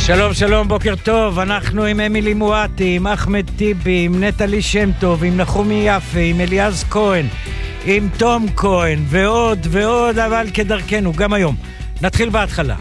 שלום, שלום, בוקר טוב. אנחנו עם אמילי מואטי, עם אחמד טיבי, עם נטלי שם טוב, עם נחומי יפה, עם אליעז כהן, עם תום כהן, ועוד ועוד, אבל כדרכנו, גם היום. נתחיל בהתחלה.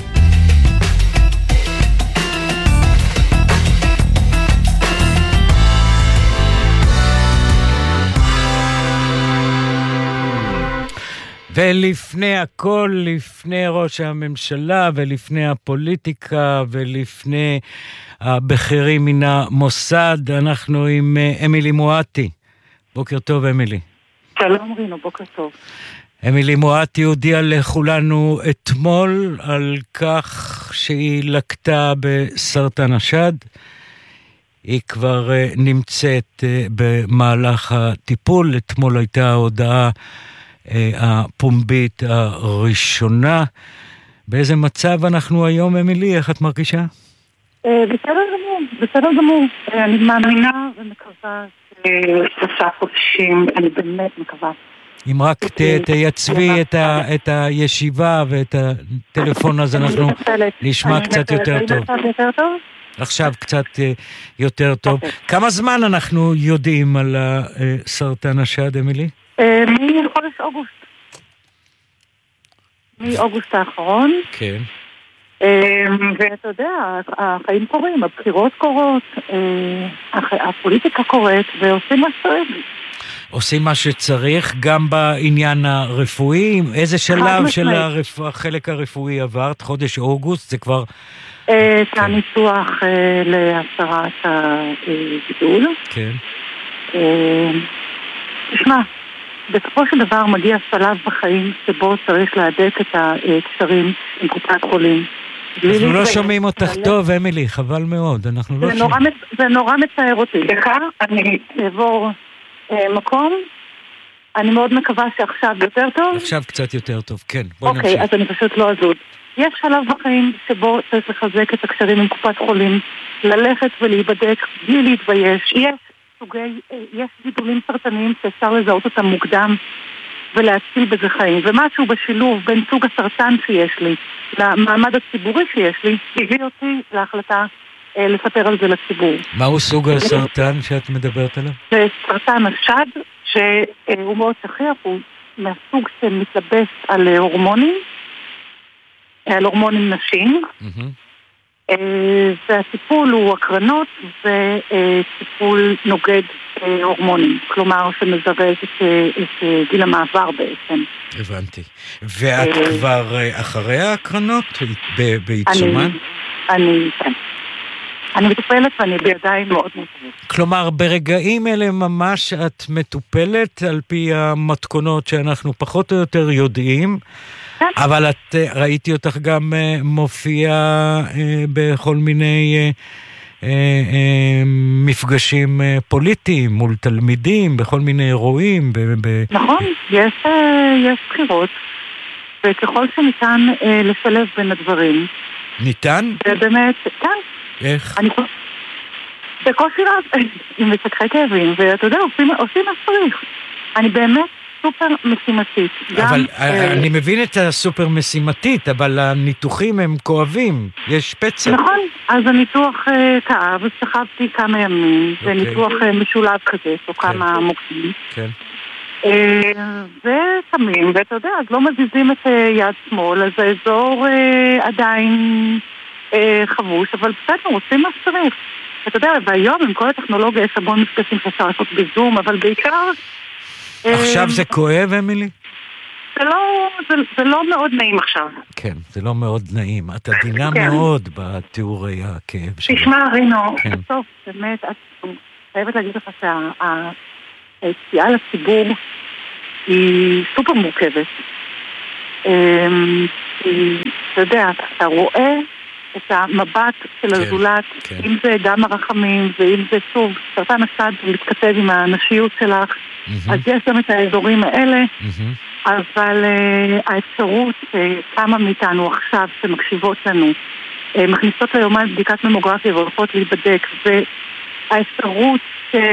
ולפני הכל, לפני ראש הממשלה ולפני הפוליטיקה ולפני הבכירים מן המוסד, אנחנו עם אמילי מואטי. בוקר טוב, אמילי. שלום רינו, בוקר טוב. אמילי מואטי הודיעה לכולנו אתמול על כך שהיא לקטה בסרטן השד. היא כבר נמצאת במהלך הטיפול. אתמול הייתה ההודעה הפומבית הראשונה. באיזה מצב אנחנו היום, אמילי? איך את מרגישה? בסדר גמור. אני מאמינה ומקווה שלושה חודשים, אני באמת מקווה. אם רק תייצבי את הישיבה ואת הטלפון, אז אנחנו נשמע קצת יותר טוב. עכשיו קצת יותר טוב. כמה זמן אנחנו יודעים על סרטן השד, אמילי? מחודש אוגוסט. מאוגוסט האחרון. כן. ואתה יודע, החיים קורים, הבחירות קורות, הפוליטיקה קורית, ועושים מה שצריך. עושים מה שצריך, גם בעניין הרפואי. איזה שלב של החלק הרפואי עברת? חודש אוגוסט, זה כבר... את הניתוח להסרת הגידול. כן. תשמע, בסופו של דבר מגיע שלב בחיים שבו צריך להדק את הקשרים עם קופת חולים. אנחנו לא שומעים אותך טוב, אמילי, חבל מאוד. זה נורא מצער אותי. דקה, אני אעבור מקום. אני מאוד מקווה שעכשיו יותר טוב. עכשיו קצת יותר טוב, כן. בואי נמשיך. אוקיי, אז אני פשוט לא אזוד. יש שלב בחיים שבו צריך לחזק את הקשרים עם קופת חולים, ללכת ולהיבדק בלי להתבייש. יש גידולים סרטניים שאפשר לזהות אותם מוקדם ולהציל בזה חיים, ומשהו בשילוב בין סוג הסרטן שיש לי למעמד הציבורי שיש לי הביא אותי להחלטה לספר על זה לציבור. מהו סוג הסרטן שאת מדברת עליו? זה סרטן השד, שהוא מאוד שכיח, הוא מהסוג שמתלבש על הורמונים, על הורמונים נשיים. והטיפול הוא הקרנות וטיפול נוגד הורמונים, כלומר שמזרז את גיל המעבר בעצם. הבנתי. ואת כבר אחרי ההקרנות בעיצומן? אני מטופלת ואני בידיים מאוד מוטרדת. כלומר, ברגעים אלה ממש את מטופלת על פי המתכונות שאנחנו פחות או יותר יודעים, אבל את ראיתי אותך גם מופיעה בכל מיני מפגשים פוליטיים מול תלמידים, בכל מיני אירועים. נכון, יש בחירות, וככל שניתן לשלב בין הדברים. ניתן? באמת, כן. איך? בקושי רב, עם משככי כאבים, ואתה יודע, עושים מה צריך. אני באמת סופר משימתית. אבל אני מבין את הסופר משימתית, אבל הניתוחים הם כואבים, יש פצע. נכון, אז הניתוח כאב, שכבתי כמה ימים, זה ניתוח משולב כזה, או כמה מוקדים. כן. וסמים, ואתה יודע, אז לא מזיזים את יד שמאל, אז האזור עדיין חבוש, אבל בסדר, עושים מה שצריך. אתה יודע, והיום עם כל הטכנולוגיה יש המון מפגשים שאפשר לעשות בזום, אבל בעיקר... עכשיו זה כואב, אמילי? זה לא מאוד נעים עכשיו. כן, זה לא מאוד נעים. את עדינה מאוד בתיאורי הכאב שלך. תשמע, רינו, בסוף, באמת, את חייבת להגיד לך שהיציאה לציבור היא סופר מורכבת. אתה יודע, אתה רואה את המבט של הזולת, אם זה גם הרחמים, ואם זה שוב, סרטן השד מתכתב עם הנשיות שלך, אז יש גם את האזורים האלה, אבל האפשרות כמה מאיתנו עכשיו שמקשיבות לנו, מכניסות ליומן בדיקת ממוגרפיה והולכות להיבדק, והאפשרות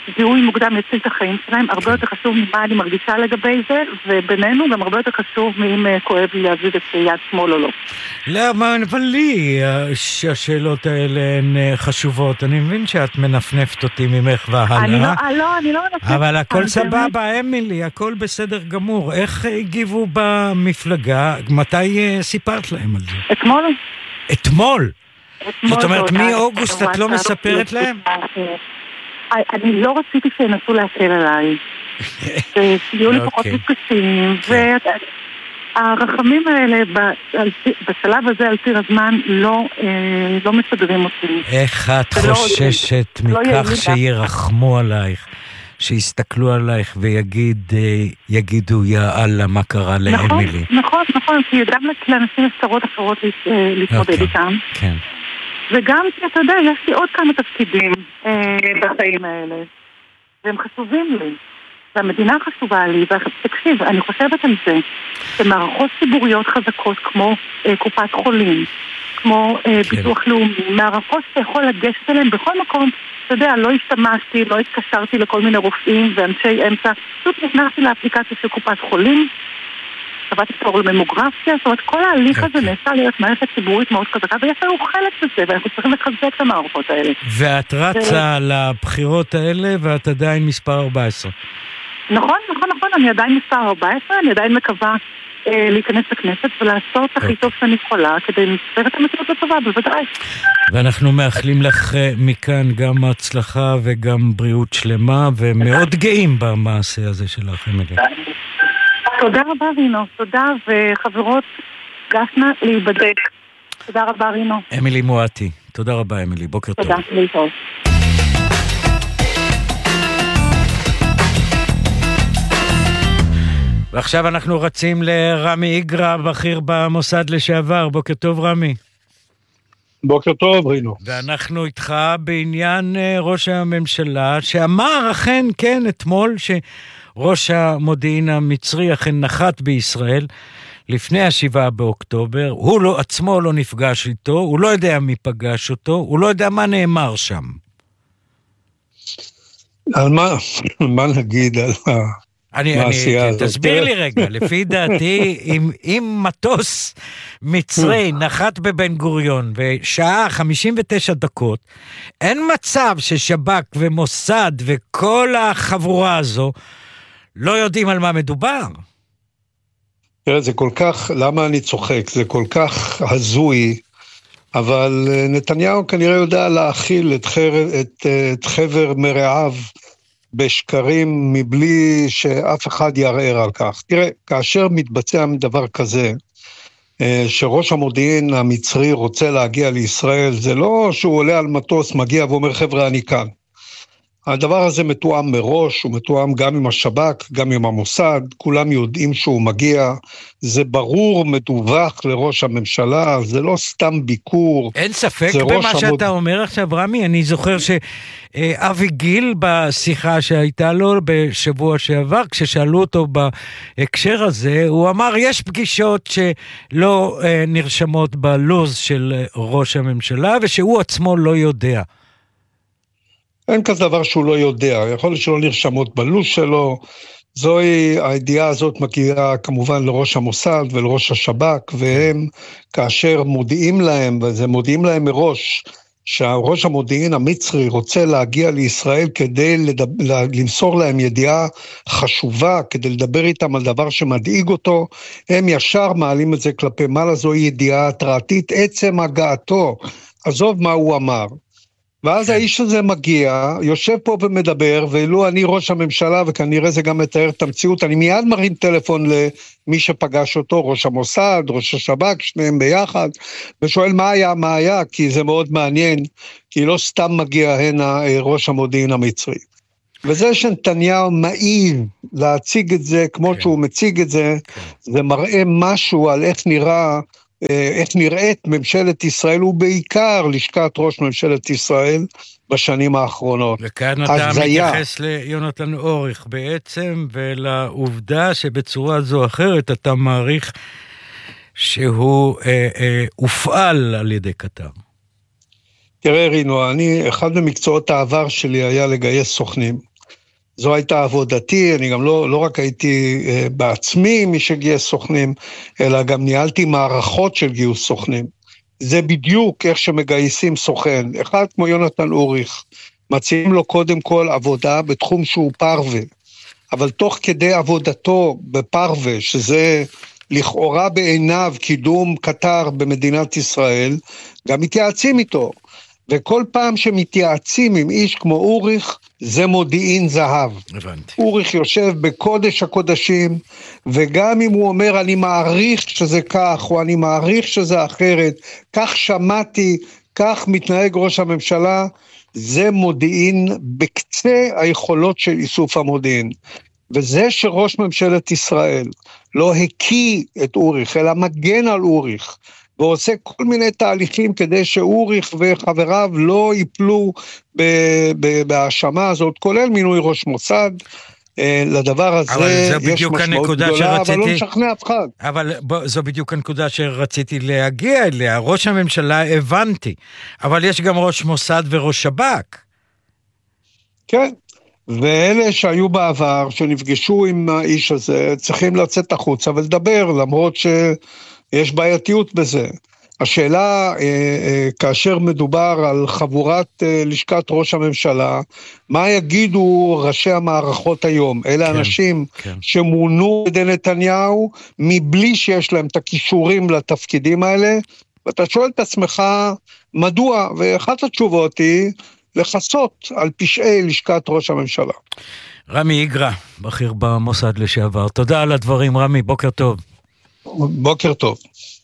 זיהוי מוקדם יציל את החיים שלהם, הרבה יותר חשוב ממה אני מרגישה לגבי זה, ובינינו גם הרבה יותר חשוב מאם כואב לי להזיז את יד שמאל או לא. למה? אבל לי השאלות האלה הן חשובות. אני מבין שאת מנפנפת אותי ממך והלאה. אני לא מנפנפת. אבל הכל סבבה, אמילי, הכל בסדר גמור. איך הגיבו במפלגה? מתי סיפרת להם על זה? אתמול. אתמול? זאת אומרת, מאוגוסט את לא מספרת להם? אני לא רציתי שינסו להקל עליי. שיהיו לי פחות מתקשים, והרחמים האלה בשלב הזה על ציר הזמן לא מסדרים אותי. איך את חוששת מכך שירחמו עלייך, שיסתכלו עלייך ויגידו יא אללה מה קרה לאמילי? נכון, כי גם לאנשים יש צרות אחרות להתמודד איתם. כן. וגם, אתה יודע, יש לי עוד כמה תפקידים בחיים האלה, והם חשובים לי, והמדינה חשובה לי, ותקשיב, אני חושבת על זה, שמערכות ציבוריות חזקות כמו קופת חולים, כמו ביטוח לאומי, מערכות שיכול לגשת אליהם בכל מקום, אתה יודע, לא השתמשתי, לא התקשרתי לכל מיני רופאים ואנשי אמצע, פשוט נכנסתי לאפליקציה של קופת חולים, קבעתי תור לממוגרפיה, זאת אומרת, כל ההליך הזה נעשה להיות מערכת ציבורית מאוד חזקה, ויש לנו חלק בזה, ואנחנו צריכים לחזק את המערכות האלה. ואת רצה לבחירות האלה, ואת עדיין מספר 14. נכון, אני עדיין מספר 14, אני עדיין מקווה להיכנס לכנסת ולעשות הכי טוב שאני יכולה, כדי לספר את המציאות לטובה, בוודאי. ואנחנו מאחלים לך מכאן גם הצלחה וגם בריאות שלמה, ומאוד גאים במעשה הזה שלך, אמילי. תודה רבה רינו, תודה, וחברות גסנה להיבדק. תודה רבה רינו. אמילי מואטי, תודה רבה אמילי, בוקר טוב. תודה, להתראות. ועכשיו אנחנו רצים לרמי איגרא, בכיר במוסד לשעבר. בוקר טוב רמי. בוקר טוב רינו. ואנחנו איתך בעניין ראש הממשלה, שאמר אכן כן אתמול שראש המודיעין המצרי אכן נחת בישראל לפני 7 באוקטובר, הוא עצמו לא נפגש איתו, הוא לא יודע מי פגש אותו, הוא לא יודע מה נאמר שם. על מה נגיד על תסביר לי רגע, לפי דעתי, אם מטוס מצרי נחת בבן גוריון בשעה 59 דקות, אין מצב ששב"כ ומוסד וכל החבורה הזו לא יודעים על מה מדובר. תראה, זה כל כך, למה אני צוחק? זה כל כך הזוי, אבל נתניהו כנראה יודע להכיל את חבר מרעיו בשקרים מבלי שאף אחד יערער על כך. תראה, כאשר מתבצע דבר כזה, שראש המודיעין המצרי רוצה להגיע לישראל, זה לא שהוא עולה על מטוס, מגיע ואומר חבר'ה אני כאן. הדבר הזה מתואם מראש, הוא מתואם גם עם השב"כ, גם עם המוסד, כולם יודעים שהוא מגיע, זה ברור, מדווח לראש הממשלה, זה לא סתם ביקור. אין ספק במה שאתה אומר עכשיו רמי, אני זוכר שאבי גיל בשיחה שהייתה לו בשבוע שעבר, כששאלו אותו בהקשר הזה, הוא אמר יש פגישות שלא נרשמות בלוז של ראש הממשלה, ושהוא עצמו לא יודע. אין כזה דבר שהוא לא יודע, יכול להיות שלא נרשמות בלו"ז שלו, הידיעה הזאת מגיעה כמובן לראש המוסד ולראש השב"כ, והם כאשר מודיעים להם, וזה מודיעים להם מראש, שהראש המודיעין המצרי רוצה להגיע לישראל כדי למסור להם ידיעה חשובה, כדי לדבר איתם על דבר שמדאיג אותו, הם ישר מעלים את זה כלפי מעלה, זו ידיעה התרעתית, עצם הגעתו, עזוב מה הוא אמר. ואז האיש הזה מגיע, יושב פה ומדבר, ואילו אני ראש הממשלה, וכנראה זה גם מתאר את המציאות, אני מיד מרים טלפון למי שפגש אותו, ראש המוסד, ראש השב"כ, שניהם ביחד, ושואל מה היה, כי זה מאוד מעניין, כי לא סתם מגיע הנה ראש המודיעין המצרי. וזה שנתניהו מעיב להציג את זה, כמו שהוא מציג את זה, זה מראה משהו על איך נראית ממשלת ישראל, ובעיקר לשכת ראש ממשלת ישראל בשנים האחרונות. וכאן אתה מתייחס ליונתן אוריך בעצם, ולעובדה שבצורה זו או אחרת אתה מעריך שהוא הופעל על ידי קטר. תראה רינו, אחד ממקצועות העבר שלי היה לגייס סוכנים. זו הייתה עבודתי, אני גם לא רק הייתי בעצמי מי שגייס סוכנים, אלא גם ניהלתי מערכות של גיוס סוכנים. זה בדיוק איך שמגייסים סוכן. אחד כמו יונתן אוריך, מציעים לו קודם כל עבודה בתחום שהוא פרווה, אבל תוך כדי עבודתו בפרווה, שזה לכאורה בעיניו קידום קטר במדינת ישראל, גם מתייעצים איתו. וכל פעם שמתייעצים עם איש כמו אוריך, זה מודיעין זהב. הבנתי. אוריך יושב בקודש הקודשים, וגם אם הוא אומר, אני מעריך שזה כך, או אני מעריך שזה אחרת, כך שמעתי, כך מתנהג ראש הממשלה, זה מודיעין בקצה היכולות של איסוף המודיעין. וזה שראש ממשלת ישראל לא הקיא את אוריך, אלא מגן על אוריך, ועושה כל מיני תהליכים כדי שאוריך וחבריו לא ייפלו בהאשמה הזאת, כולל מינוי ראש מוסד, לדבר הזה יש משמעות גדולה, אבל לא משכנע אף אחד. אבל זו בדיוק הנקודה שרציתי להגיע אליה, ראש הממשלה הבנתי, אבל יש גם ראש מוסד וראש שב"כ. כן, ואלה שהיו בעבר, שנפגשו עם האיש הזה, צריכים לצאת החוצה ולדבר, למרות שיש בעייתיות בזה. השאלה, כאשר מדובר על חבורת לשכת ראש הממשלה, מה יגידו ראשי המערכות היום? אלה אנשים שמונו בידי נתניהו, מבלי שיש להם את הכישורים לתפקידים האלה, ואתה שואל את עצמך, מדוע? ואחת התשובות היא, לחסות על פשעי לשכת ראש הממשלה. רמי איגרא, בכיר במוסד לשעבר. תודה על הדברים, רמי, בוקר טוב. בוקר טוב.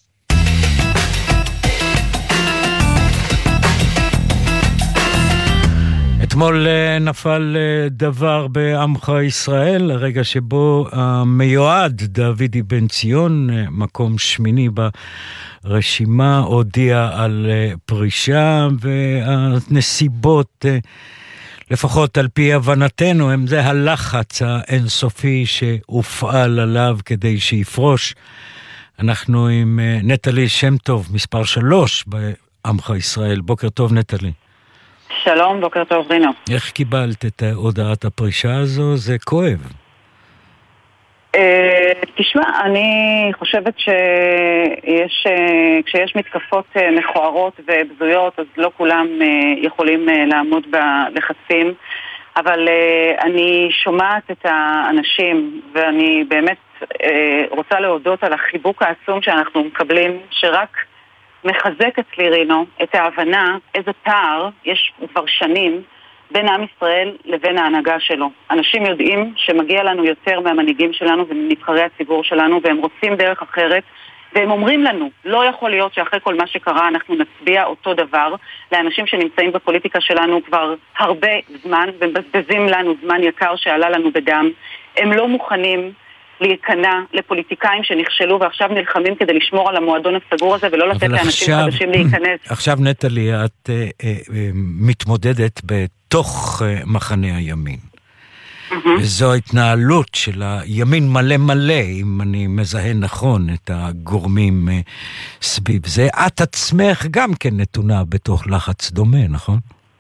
אתמול נפל דבר בעמך ישראל, הרגע שבו המיועד דוידי בן ציון, מקום שמיני ברשימה, הודיע על פרישה, והנסיבות, לפחות על פי הבנתנו, הם זה הלחץ האינסופי שהופעל עליו כדי שיפרוש. אנחנו עם נטלי שם טוב, מספר 3 בעמך ישראל. בוקר טוב נטלי. שלום, בוקר טוב רינו. איך קיבלת את הודעת הפרישה הזו? זה כואב. תשמע, אני חושבת כשיש מתקפות מכוערות ובזויות, אז לא כולם יכולים לעמוד בלחצים, אבל אני שומעת את האנשים, ואני באמת רוצה להודות על החיבוק העצום שאנחנו מקבלים, שרק מחזק אצלי רינו את ההבנה איזה פער יש כבר שנים בין עם ישראל לבין ההנהגה שלו. אנשים יודעים שמגיע לנו יותר מהמנהיגים שלנו ומנבחרי הציבור שלנו, והם רוצים דרך אחרת, והם אומרים לנו, לא יכול להיות שאחרי כל מה שקרה אנחנו נצביע אותו דבר לאנשים שנמצאים בפוליטיקה שלנו כבר הרבה זמן, ומבזבזים לנו זמן יקר שעלה לנו בדם. הם לא מוכנים להיכנע לפוליטיקאים שנכשלו ועכשיו נלחמים כדי לשמור על המועדון הסגור הזה ולא לתת לאנשים חדשים להיכנס. עכשיו נטלי, את מתמודדת בתוך מחנה הימין. וזו התנהלות של הימין מלא מלא, אם אני מזהה נכון את הגורמים סביב זה. את עצמך גם כן נתונה בתוך לחץ דומה, נכון?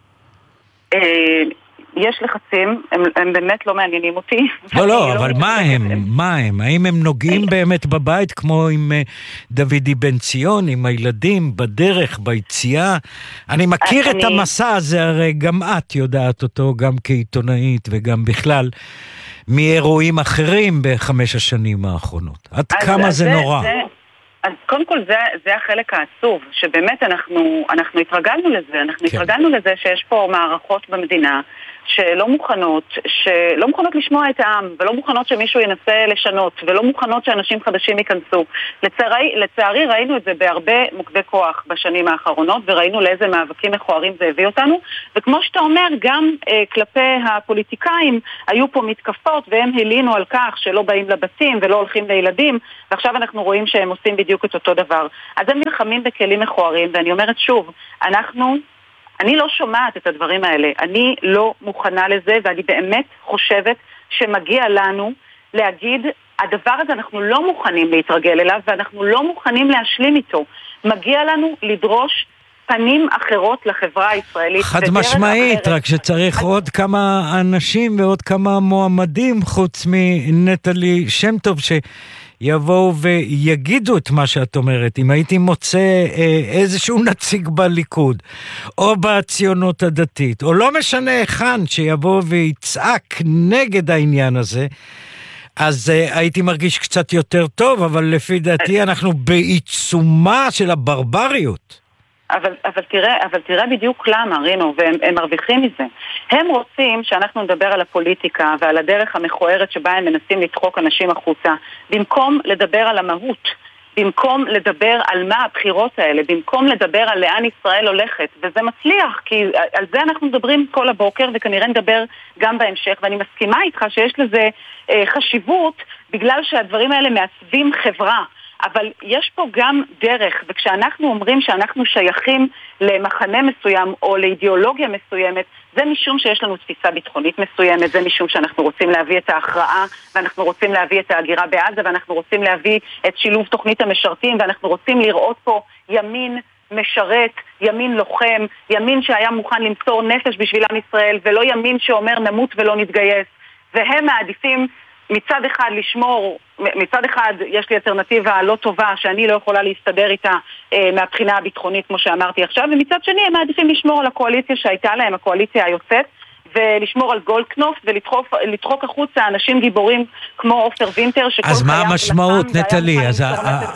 יש לחצים, הם באמת לא מעניינים אותי. לא, אבל מה הם? האם הם נוגעים באמת בבית, כמו עם דוידי בן ציון, עם הילדים, בדרך, ביציאה? אני מכיר את המסע הזה, הרי גם את יודעת אותו, גם כעיתונאית וגם בכלל, מאירועים אחרים ב5 השנים האחרונות. עד כמה זה נורא? אז קודם כל זה החלק העצוב, שבאמת אנחנו התרגלנו לזה, התרגלנו לזה שיש פה מערכות במדינה שלא מוכנות לשמוע את העם, ולא מוכנות שמישהו ינסה לשנות, ולא מוכנות שאנשים חדשים ייכנסו. לצערי ראינו את זה בהרבה מוקדי כוח בשנים האחרונות, וראינו לאיזה מאבקים מכוערים זה הביא אותנו, וכמו שאתה אומר, גם כלפי הפוליטיקאים היו פה מתקפות, והם הלינו על כך שלא באים לבתים ולא הולכים לילדים, ועכשיו אנחנו רואים שהם עושים בדיוק את אותו דבר. אז הם נלחמים בכלים מכוערים, ואני אומרת שוב, אני לא שומעת את הדברים האלה, אני לא מוכנה לזה, ואני באמת חושבת שמגיע לנו להגיד, הדבר הזה אנחנו לא מוכנים להתרגל אליו, ואנחנו לא מוכנים להשלים איתו. מגיע לנו לדרוש פנים אחרות לחברה הישראלית. חד משמעית, רק שצריך עוד כמה אנשים ועוד כמה מועמדים חוץ מנטלי שם טוב שיבואו ויגידו את מה שאת אומרת. אם הייתי מוצא איזשהו נציג בליכוד או בציונות הדתית, או לא משנה היכן שיבוא ויצעק נגד העניין הזה, אז הייתי מרגיש קצת יותר טוב, אבל לפי דעתי אנחנו בעיצומה של הברבריות. אבל תראה בדיוק למה, רינו, והם מרוויחים מזה. הם רוצים שאנחנו נדבר על הפוליטיקה ועל הדרך המכוערת שבה הם מנסים לדחוק אנשים החוצה, במקום לדבר על המהות, במקום לדבר על מה הבחירות האלה, במקום לדבר על לאן ישראל הולכת, וזה מצליח, כי על זה אנחנו מדברים כל הבוקר, וכנראה נדבר גם בהמשך, ואני מסכימה איתך שיש לזה חשיבות, בגלל שהדברים האלה מעצבים חברה, אבל יש פה גם דרך, וכשאנחנו אומרים שאנחנו שייכים למחנה מסוים או לאידיאולוגיה מסוימת, זה משום שיש לנו תפיסה ביטחונית מסוימת, זה משום שאנחנו רוצים להביא את ההכרעה, ואנחנו רוצים להביא את ההגירה בעזה, ואנחנו רוצים להביא את שילוב תוכנית המשרתים, ואנחנו רוצים לראות פה ימין משרת, ימין לוחם, ימין שהיה מוכן למסור נפש בשביל עם ישראל, ולא ימין שאומר נמות ולא נתגייס. והם מעדיפים מצד אחד לשמור, מצד אחד יש לי אלטרנטיבה לא טובה שאני לא יכולה להסתדר איתה מהבחינה הביטחונית כמו שאמרתי עכשיו, ומצד שני הם מעדיפים לשמור על הקואליציה שהייתה להם, הקואליציה היוצאת, ולשמור על גולדקנופ ולדחוק החוצה אנשים גיבורים כמו אופר וינטר. אז מה המשמעות, נטלי? אז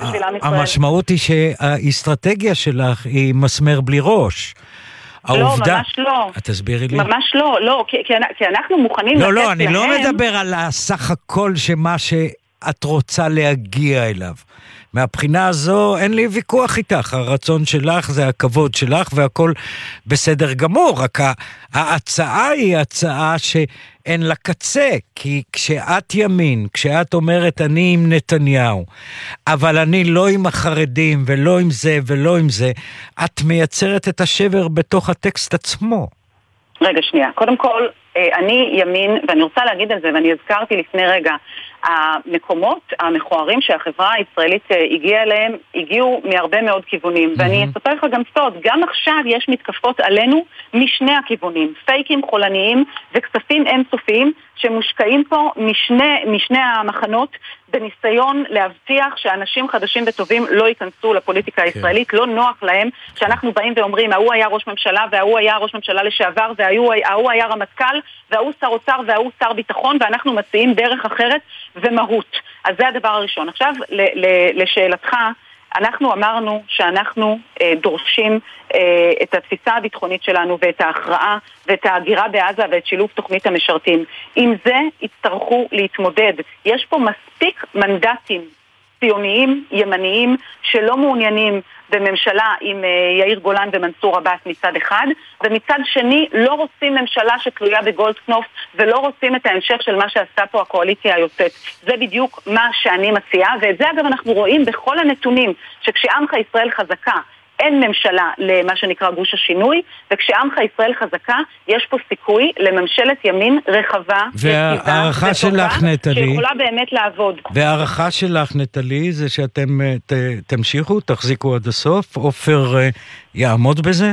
המשמעות היא שהאסטרטגיה שלך היא מסמר בלי ראש. לא, ממש לא. את תסבירי לי? ממש לא, לא, כי אנחנו מוכנים... לא, אני לא מדבר על הסך הכל שמה שאת רוצה להגיע אליו. מהבחינה הזו אין לי ויכוח איתך, הרצון שלך זה הכבוד שלך והכל בסדר גמור, רק ההצעה היא הצעה שאין לה קצה, כי כשאת ימין, כשאת אומרת אני עם נתניהו, אבל אני לא עם החרדים ולא עם זה ולא עם זה, את מייצרת את השבר בתוך הטקסט עצמו. רגע שנייה, קודם כל אני ימין, ואני רוצה להגיד על זה, ואני הזכרתי לפני רגע, המקומות המכוערים שהחברה הישראלית הגיעה אליהם, הגיעו מהרבה מאוד כיוונים, ואני אספר לך גם סוד, גם עכשיו יש מתקפות עלינו משני הכיוונים, פייקים חולניים וכספים אינסופיים שמושקעים פה משני המחנות בניסיון להבטיח שאנשים חדשים וטובים לא ייכנסו לפוליטיקה הישראלית, לא נוח להם שאנחנו באים ואומרים, ההוא היה ראש ממשלה וההוא היה ראש ממשלה לשעבר וההוא היה רמטכ"ל וההוא שר אוצר וההוא שר ביטחון, ואנחנו מציעים דרך אחרת ומהות. אז זה הדבר הראשון. עכשיו לשאלתך, אנחנו אמרנו שאנחנו דורשים את התפיסה הביטחונית שלנו ואת ההכרעה ואת ההגירה בעזה ואת שילוב תוכנית המשרתים. עם זה יצטרכו להתמודד. יש פה מספיק מנדטים ציוניים, ימניים, שלא מעוניינים בממשלה עם יאיר גולן ומנסור עבאס מצד אחד, ומצד שני לא רוצים ממשלה שתלויה בגולדקנופ, ולא רוצים את ההמשך של מה שעשתה פה הקואליציה היוצאת. זה בדיוק מה שאני מציעה, ואת זה אגב אנחנו רואים בכל הנתונים, שכשעמך ישראל חזקה, אין ממשלה למה שנקרא גוש השינוי, וכשעמך ישראל חזקה, יש פה סיכוי לממשלת ימין רחבה, והערכה שלך, נטלי, שיכולה באמת לעבוד. והערכה שלך, נטלי, זה שאתם תמשיכו, תחזיקו עד הסוף, אופר יעמוד בזה?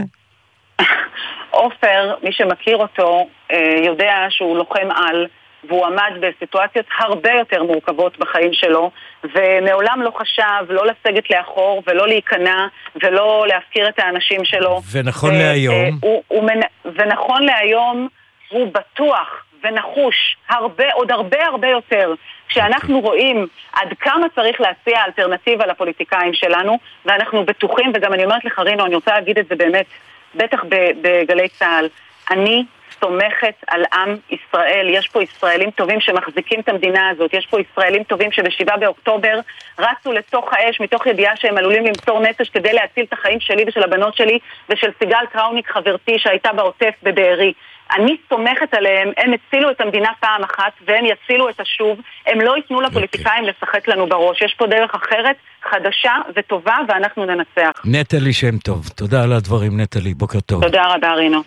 אופר, מי שמכיר אותו, יודע שהוא לוחם על, והוא עמד בסיטואציות הרבה יותר מורכבות בחיים שלו, ומעולם לא חשב לא לסגת לאחור ולא להיכנע ולא להפקיר את האנשים שלו. ונכון להיום? ונכון להיום הוא בטוח ונחוש עוד הרבה יותר, כשאנחנו רואים עד כמה צריך להציע אלטרנטיבה לפוליטיקאים שלנו, ואנחנו בטוחים, וגם אני אומרת לך רינו, אני רוצה להגיד את זה באמת, בטח בגלי צהל, אני סומכת על עם ישראל. יש פה ישראלים טובים שמחזיקים את המדינה הזאת, יש פה ישראלים טובים שב7 באוקטובר רצו לתוך האש מתוך ידיעה שהם עלולים למסור נפש כדי להציל את החיים שלי ושל הבנות שלי ושל סיגל קראוניק חברתי שהייתה בעוטף בבארי. אני סומכת עליהם, הם הצילו את המדינה פעם אחת והם יצילו את השוב, הם לא ייתנו לפוליטיקאים לשחק לנו בראש. יש פה דרך אחרת, חדשה וטובה, ואנחנו ננצח. נטלי שם טוב, תודה על הדברים נטלי, בוקר טוב. תודה רבה רינו.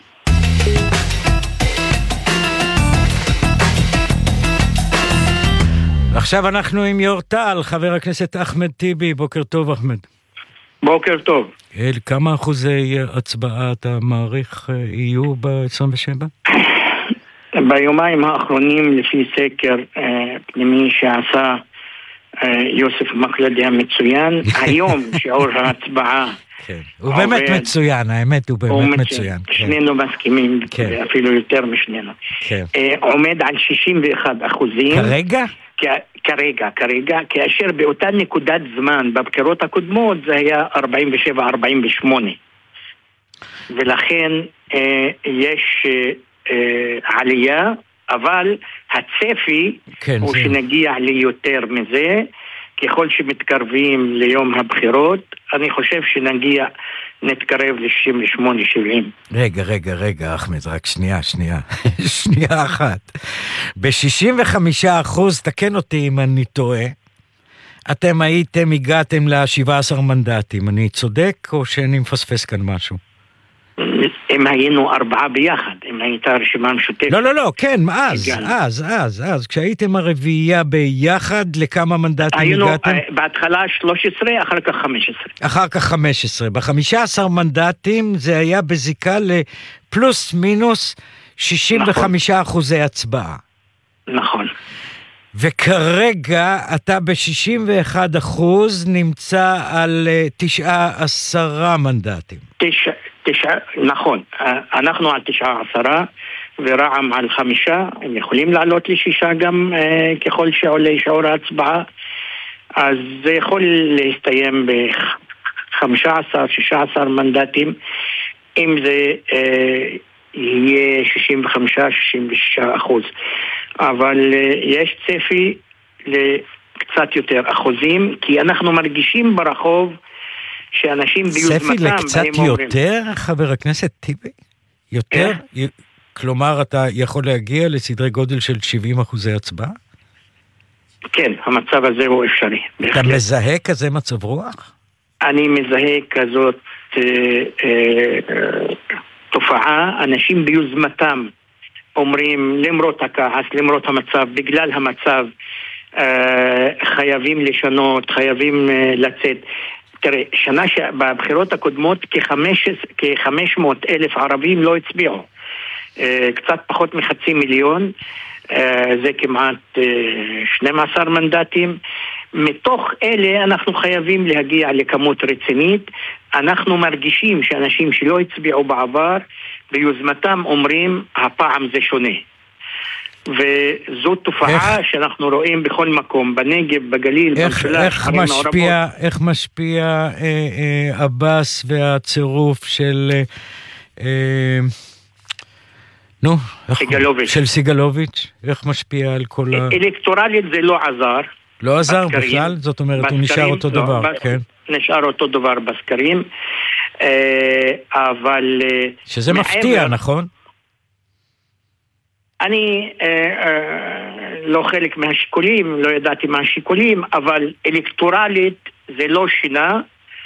עכשיו אנחנו עם יורטל, חבר הכנסת אחמד טיבי, בוקר טוב אחמד. בוקר טוב. כמה אחוזי הצבעה אתה מעריך יהיו ב-27? ביומיים האחרונים לפי סקר פנימי שעשה יוסף מקלדי המצוין, היום שיעור ההצבעה הוא באמת מצוין, האמת הוא באמת מצוין. שנינו מסכימים, אפילו יותר משנינו. עומד על 61%. כרגע, כאשר באותה נקודת זמן בבחירות הקודמות זה היה 47-48. ולכן יש עלייה, אבל הצפי הוא שנגיע ליותר מזה. ככל שמתקרבים ליום הבחירות, אני חושב נתקרב ל-68-70. רגע, אחמד, רק שנייה. שנייה אחת. ב-65%, תקן אותי אם אני טועה, אתם הגעתם ל-17 מנדטים. אני צודק או שאני מפספס כאן משהו? אם היינו 4 ביחד, אם הייתה רשימה משותפת. לא, כן, אז, כשהייתם הרביעייה ביחד, לכמה מנדטים הגעתם? היינו בהתחלה 13, אחר כך 15. ב-15 מנדטים זה היה בזיקה לפלוס מינוס 65% הצבעה. נכון. וכרגע אתה ב-61% נמצא על 19 מנדטים. נכון, אנחנו על 19 ורעם על 5, הם יכולים לעלות ל6 גם ככל שעולה שיעור ההצבעה, אז זה יכול להסתיים ב-15-16 מנדטים, אם זה יהיה 65-66%, אבל יש צפי לקצת יותר אחוזים, כי אנחנו מרגישים ברחוב שאנשים ביוזמתם... צפי לקצת יותר, חבר הכנסת טיבי? יותר? כלומר, אתה יכול להגיע לסדרי גודל של 70% הצבעה? כן, המצב הזה הוא אפשרי. אתה מזהה כזה מצב רוח? אני מזהה כזאת תופעה, אנשים ביוזמתם אומרים, למרות הכעס, למרות המצב, בגלל המצב, חייבים לשנות, חייבים לצאת. תראה, בבחירות הקודמות כ-500,000 ערבים לא הצביעו. קצת פחות מ500,000, זה כמעט 12 מנדטים. מתוך אלה אנחנו חייבים להגיע לכמות רצינית. אנחנו מרגישים שאנשים שלא הצביעו בעבר, ביוזמתם אומרים, הפעם זה שונה. וזו תופעה שאנחנו רואים בכל מקום, בנגב, בגליל, במשולש, איך משפיע אבאס והצירוף של של סיגלוביץ'? איך משפיע על כל אלקטורלית זה לא עזר. לא עזר בכלל? זאת אומרת, הוא נשאר אותו דבר, כן? נשאר אותו דבר בסקרים, אבל... שזה מפתיע, נכון? אני לא חלק מהשיקולים, לא ידעתי מה השיקולים, אבל אלקטורלית זה לא שינה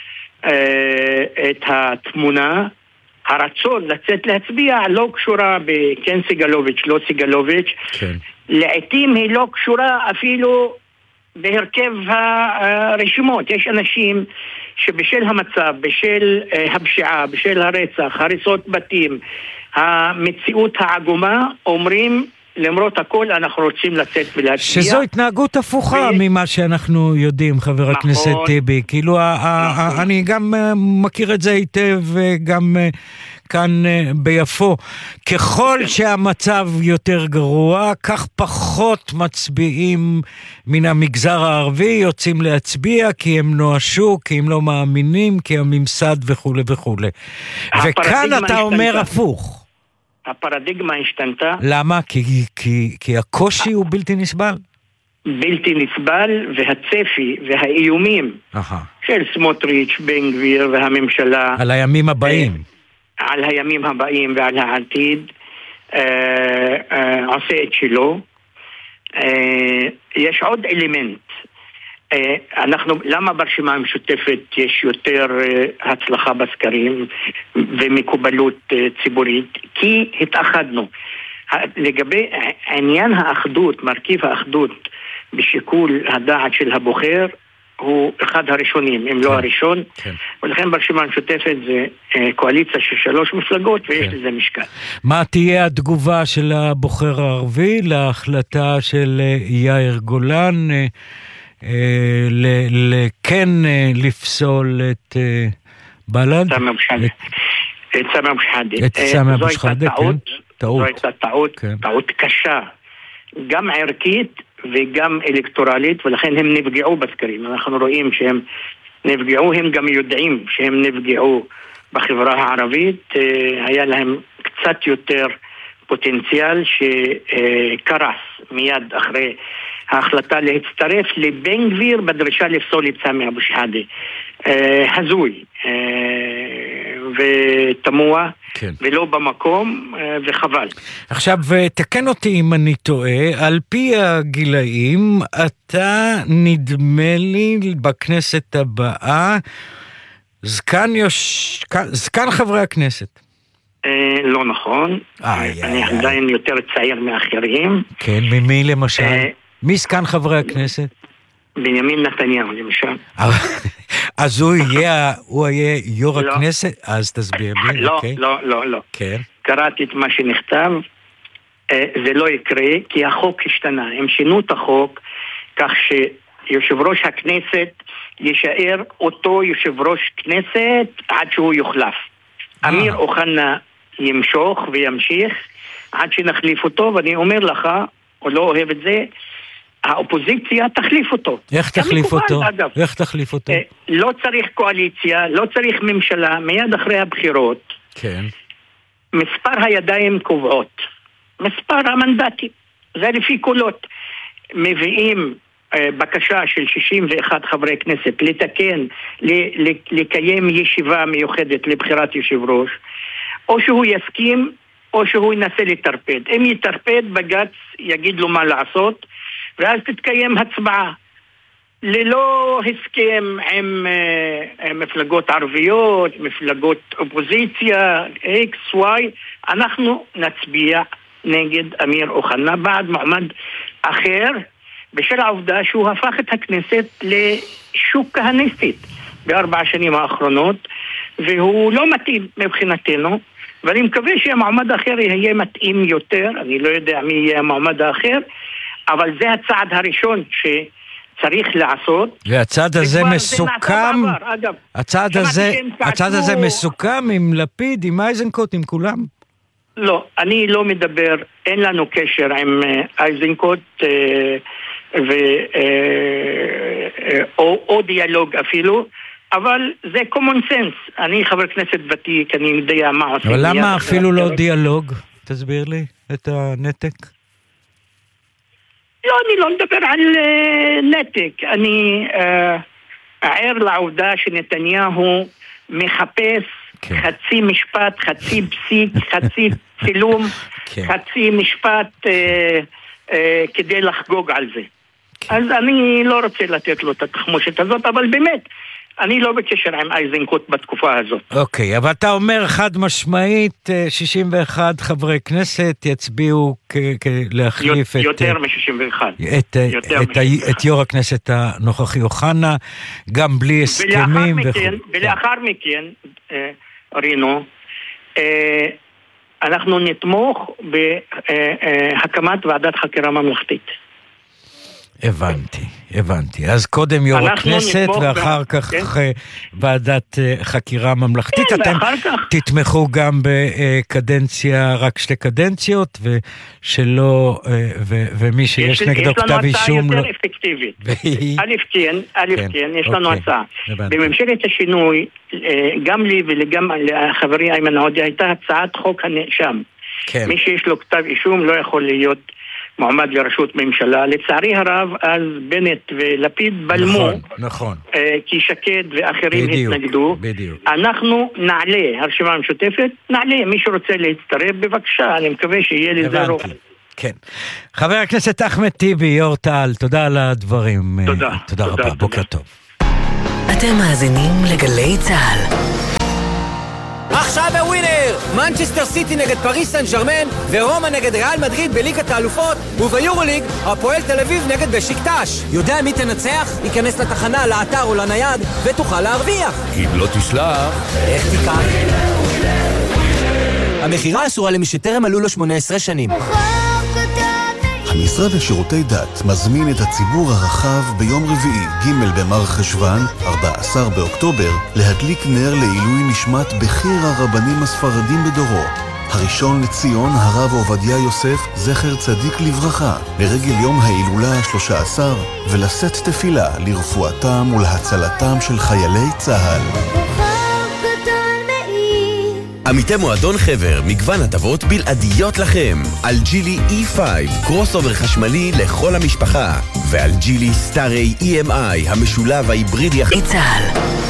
את התמונה. הרצון לצאת להצביע לא קשורה בכן סיגלוביץ', לא סיגלוביץ'. כן. לעתים היא לא קשורה אפילו בהרכב הרשימות. יש אנשים שבשל המצב, בשל הפשיעה, בשל הרצח, הריסות בתים, המציאות העגומה, אומרים למרות הכל אנחנו רוצים לצאת ולהצביע. שזו התנהגות הפוכה ממה שאנחנו יודעים, חבר הכנסת טיבי. כאילו, אני גם מכיר את זה היטב, גם כאן ביפו. ככל שהמצב יותר גרוע, כך פחות מצביעים מן המגזר הערבי, יוצאים להצביע כי הם נואשו, כי הם לא מאמינים, כי הממסד וכו' וכו'. וכאן אתה אומר הפוך. הפרדיגמה השתנתה. למה? כי הקושי הוא בלתי נסבל. בלתי נסבל, והצפי והאיומים של סמוטריץ', בן גביר והממשלה על הימים הבאים, על הימים הבאים ועל העתיד, עושה את שלו. יש עוד אלמנט. למה ברשימה המשותפת יש יותר הצלחה בסקרים ומקובלות ציבורית? כי התאחדנו. לגבי עניין האחדות, מרכיב האחדות בשיקול הדעת של הבוחר, הוא אחד הראשונים, אם לא הראשון, ולכן ברשימה המשותפת זה קואליציה של 3 מפלגות, ויש לזה משקל. מה תהיה התגובה של הבוחר הערבי להחלטה של יאיר גולן כן לפסול את בל"ד? את סמי אבו שחאדה. את סמי אבו שחאדה, כן. זו הייתה טעות קשה, גם ערכית וגם אלקטורלית, ולכן הם נפגעו בסקרים. אנחנו רואים שהם נפגעו, הם גם יודעים שהם נפגעו בחברה הערבית. היה להם קצת יותר פוטנציאל שקרס מיד אחרי ההחלטה להצטרף לבן גביר בדרישה לפסול את סמי אבו שחאדה. הזוי ותמוה, כן. ולא במקום, וחבל. עכשיו, תקן אותי אם אני טועה, על פי הגילאים, אתה נדמה לי בכנסת הבאה, זקן חברי הכנסת. לא נכון. אני עדיין יותר צעיר מאחרים. כן, ממי למשל? מי זקן חברי הכנסת? בנימין נתניהו למשל. אז הוא יהיה יו"ר הכנסת? אז תסביר לי. לא. כן. קראתי את מה שנכתב, זה לא יקרה, כי החוק השתנה. הם שינו את החוק כך שיושב ראש הכנסת יישאר אותו יושב ראש כנסת עד שהוא יוחלף. אמיר אוחנה ימשוך וימשיך עד שנחליף אותו, ואני אומר לך, הוא לא אוהב את זה, האופוזיציה תחליף אותו. איך תחליף אותו? איך תחליף אותו? לא צריך קואליציה, לא צריך ממשלה, מיד אחרי הבחירות. כן. מספר הידיים קובעות. מספר המנדטים. זה לפי קולות. מביאים בקשה של 61 חברי כנסת לתקן, לקיים ישיבה מיוחדת לבחירת יושב ראש, או שהוא יסכים, או שהוא ינסה לטרפד. אם יטרפד, בג"ץ יגיד לו מה לעשות, ואז תתקיים הצבעה. ללא הסכם עם מפלגות ערביות, מפלגות אופוזיציה, X, Y, אנחנו נצביע נגד אמיר אוחנה בעד מעמד אחר, בשל העובדה שהוא הפך את הכנסת לשוק כהניסטית ב4 שנים האחרונות, והוא לא מתאים מבחינתנו, ואני מקווה שהמעמד האחר יהיה מתאים יותר. אני לא יודע מי יהיה המעמד האחר, אבל זה הצעד הראשון שצריך לעשות. והצעד הזה מסוכם, הצעד הזה מסוכם עם לפיד, עם אייזנקוט, עם כולם? לא, אני לא מדבר, אין לנו קשר עם אייזנקוט או דיאלוג אפילו, אבל זה common sense. אני חבר כנסת ותיק, אני יודע מה עושים. אבל למה אפילו לא דיאלוג? תסביר לי את הנתק. לא, אני לא מדבר על נתק. אני ער לעובדה שנתניהו מחפש חצי משפט, חצי פסיק, חצי צילום, חצי משפט כדי לחגוג על זה. אז אני לא רוצה לתת לו את התחמושת הזאת, אבל באמת, אני לא בקשר עם אייזנקוט בתקופה הזאת. אוקיי, אבל אתה אומר חד משמעית, 61 חברי כנסת יצביעו להחליף יותר מ-61. את יו"ר הכנסת הנוכחי אוחנה, גם בלי הסכמים. ולאחר מכן, רינו, אנחנו נתמוך בהקמת ועדת חקירה ממלכתית. הבנתי. אז קודם יו"ר הכנסת ואחר כך ועדת חקירה ממלכתית. אתם תתמכו גם בקדנציה, רק 2 קדנציות, ושלא, ומי שיש נגדו כתב אישום... יש לנו הצעה יותר אפקטיבית. א' כן, יש לנו הצעה. בממשלת השינוי, גם לי וגם לחברי איימן עודה, הייתה הצעת חוק הנאשם. מי שיש לו כתב אישום לא יכול להיות מועמד לראשות ממשלה. לצערי הרב, אז בנט ולפיד בלמו, נכון. כי שקד ואחרים התנגדו. אנחנו נעלה, הרשימה המשותפת, נעלה, מי שרוצה להצטרף, בבקשה, אני מקווה שיהיה לזה רוב. כן. חבר הכנסת אחמד טיבי, יו"ר תע"ל, תודה על הדברים. תודה רבה, בוקר טוב. אתם מאזינים לגלי צה"ל. עכשיו בווינר! מנצ'סטר סיטי נגד פריס סן ז'רמן ורומא נגד ריאל מדריד בליגת האלופות, וביורוליג הפועל תל אביב נגד בשיקטש. יודע מי תנצח? ייכנס לתחנה, לאתר או לנייד ותוכל להרוויח. אם לא תשלח, איך תיקח? המחירה אסורה למי שטרם מלאו לו 18 שנים. המשרד לשירותי דת מזמין את הציבור הרחב ביום רביעי ג' במר חשוון, 14 באוקטובר, להדליק נר לעילוי נשמת בכיר הרבנים הספרדים בדורו, הראשון לציון הרב עובדיה יוסף זכר צדיק לברכה, לרגל יום ההילולה ה-13, ולשאת תפילה לרפואתם ולהצלתם של חיילי צה"ל. עמיתי מועדון חבר, מגוון הטבות בלעדיות לכם. על ג'ילי E5, קרוס אובר חשמלי לכל המשפחה, ועל ג'ילי סטארי EMI, המשולב ההיברידי צה"ל.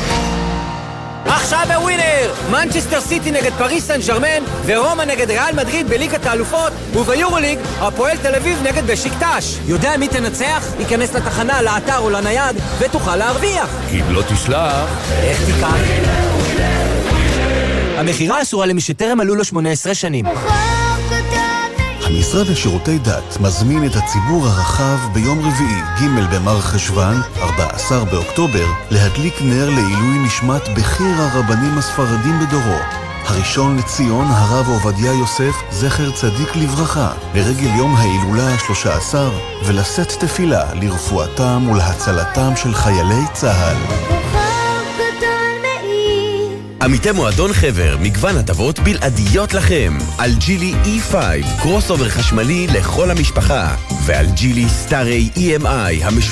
עכשיו בווינר! מנצ'סטר סיטי נגד פריס סן ז'רמן ורומא נגד ריאל מדריד בליגת האלופות, וביורוליג הפועל תל אביב נגד בשיקטש. יודע מי תנצח? ייכנס לתחנה, לאתר או לנייד ותוכל להרוויח. אם לא תשלח, איך תיקח? המחירה אסורה למי שטרם מלאו לו 18 שנים. המשרד לשירותי דת מזמין את הציבור הרחב ביום רביעי ג' במר חשוון, 14 באוקטובר, להדליק נר לעילוי נשמת בכיר הרבנים הספרדים בדורו, הראשון לציון הרב עובדיה יוסף זכר צדיק לברכה, לרגל יום ההילולה ה-13, ולשאת תפילה לרפואתם ולהצלתם של חיילי צה"ל. עמיתי מועדון חבר, מגוון הטבות בלעדיות לכם. על ג'ילי E5, קרוס אובר חשמלי לכל המשפחה, ועל ג'ילי סטארי EMI, המשולב